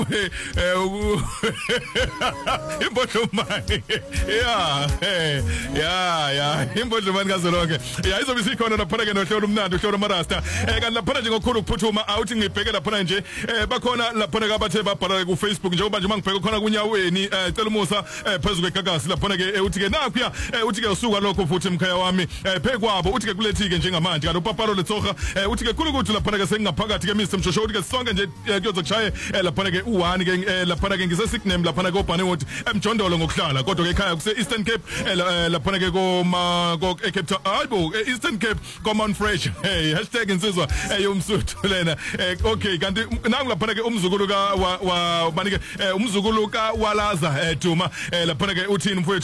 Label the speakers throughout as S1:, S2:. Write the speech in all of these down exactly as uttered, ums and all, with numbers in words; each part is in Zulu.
S1: eh imbodlomani yeah eh yeah yeah imbodlomani kazolonke yeah izobe sikhona lapha ke nohlelo umnandi uhlelo marasta eh kanti lapha nje ngokukhulu ukuphuthuma awuthi ngibheke lapha nje eh bakhona lapha ke abathe babhala ku Facebook njengoba nje mangibheka khona kunyaweni eh cela umusa phezulu kwegagasi lapha ke uthi ke nakho uthi ke usuka lokho futhi emkhaya wami phekwabo uthi ke kulethi ke njengamanje kanti upapalo letsoga uthi ke khulu kuthi lapha ke sengingaphakathi ke Mister Mshosho uthi ke sonke nje kuyozokushaya lapha ke u1 ke lapha ke ngise signame lapha ke oBanewood emjondolo ngokuhlala kodwa ke ekhaya kuse Eastern Cape lapha ke koma ko Cape Town hayibo Eastern Cape Common Fresh hey #insizwa eyomsuthu lena okay kanti nangu lapha ke umzukulu ka wa banike umzukulu ka Walaza Duma lapha ke uthini mfowethu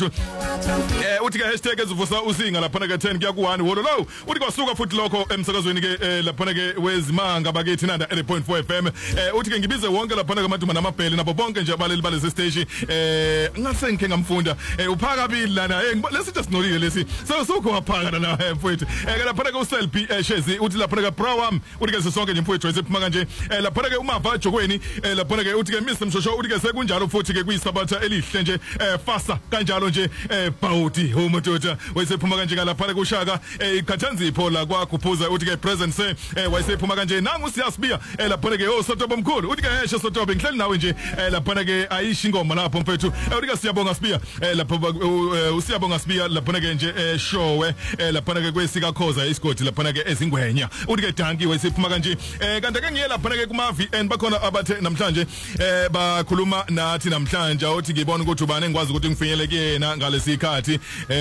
S1: eh uthi ke #ezivusa usinga lapha ke ten kuya ku1 wolo lo uthi kwasuka futhi lokho emsakazweni ke lapha ke wezimanga bakithi nanda eighty point four F M eh uthi ke ngibize wonke lapha ke amaduma namabhele nabo bonke nje abaleli balesi stage eh ngase ngike ngamfunda eh uphaka bili lana eh lesithi sinolile lesi so sokho waphaka la mfowethu eh lapha ke uSel B Shezi uthi lapha ke Brawam uthi ke sisonke nje mfowethu wayephuma kanje eh lapha ke umava Jokweni eh lapha ke uthi ke Mister Mshosho uthi ke sekunjalo futhi ke kuyisabatha elihle nje eh fasa kanjalo nje eh Bawuti uMtota wayephuma kanje lapha ke uShaka eh ikhathanzipho la kwakhuphuza uthi ke present say eh wayephuma kanje nangu siyasibiya eh lapha ke osotobo omkhulu uthi ke eshe sotobo ngihleli nawe nje eh lapha ke ayisho ingoma lapho mfethu uthi ke siyabonga sibiya eh lapha usiyabonga sibiya lapha ke nje showe eh lapha ke kwesika khoza isigodi lapha ke ezingwenya uthi ke danki wayephuma kanje eh kanti ke ngiye lapha ke kuma V N bakhona abathe namhlanje eh bakhuluma nathi namhlanje uthi ngibona ukuthi ubani engikwazi ukuthi ngifinyeleke yena ngalesikhathi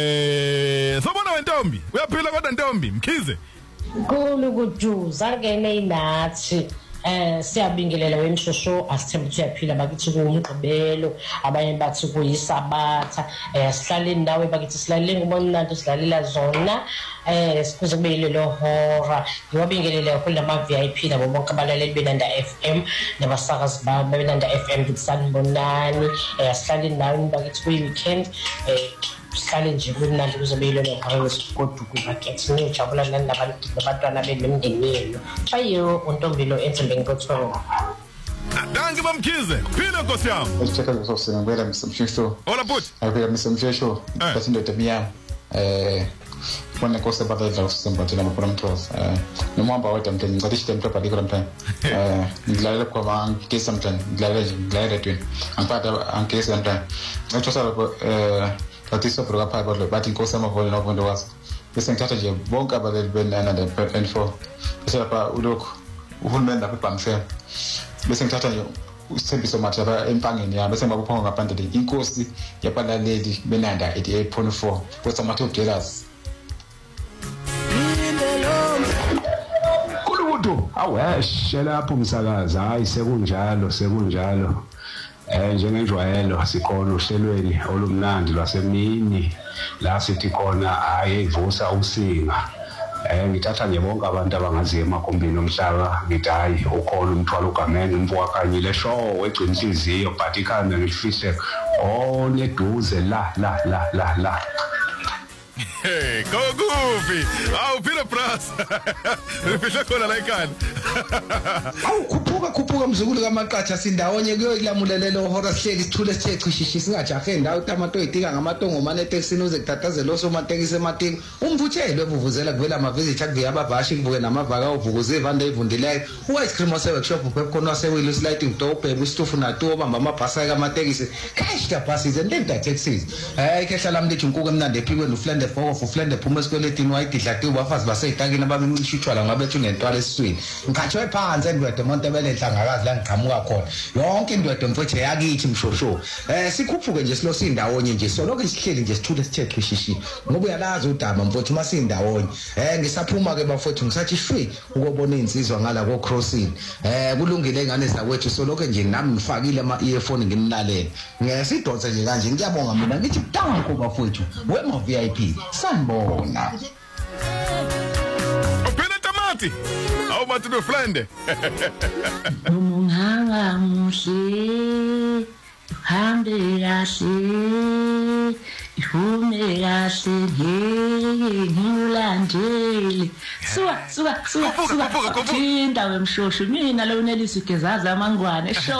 S1: eh sobona wentombi uyaphila kodwa ntombi Mkhize
S2: Nkulu kujuza ngene inathi eh siyabingelela wemshosho asithemba ukuthi uyaphila bakithi kuumgqibelo abanye bathi kuyisabatha eh sihlale indawo bakithi silalele ngibona nanto silalela zona eh sikuze kube yilelo hora ngiyabingelela kulama V I P nabo bonke abalaleli beNanda F M nabasakazi babo beNanda F M kusanibonani eh sihlale indawo bakithi ku weekend eh sihlale nje kumnandi kuzobe yilelo hora wesigodu kubakethi ngijabulana nabantu nabantwana benemndeni yenu ayo untombilo ensembe ngikothola
S1: Danke bamkhize phila nkosi yami
S3: Esithatha leso singabela Mister Mshosho
S1: Hola bhuti
S3: Abeka Mister Mshosho bathi ndoda miyami eh bona nkosi badla usembathela mapona mthosa eh nomhamba wedwa mntana ngicela isitempe lapha likho mntana eh ngidlalela kwa bangikesa mntana ngidlalela nje ngidlalela redweni angiphatha angikesa mntana ngithosa lapho eh bathi sopro kapha badlo bathi inkosi amavolo nobondo waso bese ngithatha nje bonke abaleli benana le N four bese lapha ulokho uhulumeni lapha eBangsela bese ngithatha nje usithembiso mathaba empangeni yami bese ngakuphonga ngaphandle inkosi yabalaleli benanda eighty-eight point four bese ama-top dealers
S4: kulubudu aweshe lapho umsakazi hayi sekunjalo sekunjalo eh njengenjwayelo sikhona uhlelweni olumnandi lwasemini la sithi khona hayi ivusa usinga eh ngithatha nje bonke abantu abangaziyo emakombini omhlaba ngithi hayi ukhona umthwalo ugameni umfowabo kanye le show wegcina inhliziyo but ikhanda ngilifihle oneduze la la la la la
S1: Hey, go goofy. Awu phila brass. Ngifihla khona la ekhaya.
S5: Awu khuphuka khuphuka mzukulu kaMaqatha sindawonye kuyoyilamulelelo hora sihleli sithule sithe cishishi singajahe indawo tamato itika ngamatongo mane taxini uze kutatazela osomatekisi ematiki umvuthelwe evuvuzela kuvela amavisit kubuye abavashi kubuye namavaka uvukuze ivande evundileyo u-ice cream wase-workshop ubhekhona wasewile usliding door ubhebe isitofu nato obamba amabhasi kamatekisi kashita buses and then taxis hayi kehla lami lithi unkuku emnandi ephikweni uflende foko uflende phuma esikweletini wayididla bafazi baseyitakini ababemishutshwala ngabethu nentwala esiswini ngikhathwe phansi endwede umuntu ebelenhlangakazi la ngiqhamuka khona yonke indwede mfowethu yakithi Mshosho eh sikhuphuke nje silo sindawonye nje soloko sihleli nje sithule sithe qhishishi ngoba uyalazi udaba mfowethu masindawonye eh ngisaphuma ke bafowethu ngisathi shwi ukubona insizwa ngala ko crossing eh kulungile ingane zakwethu soloko nje nami ngifakile ama earphone ngimlalela ngesidonse nje kanje ngiyabonga mina ngithi tanko bafowethu wema V I P sanibona
S1: Uphela tamati awu bathi beflende
S2: Umunganga muhle hambe kahle ihume kahle ngilandele suka suka suka suka indawo emshosho mina lo unelisi gezaza amangwane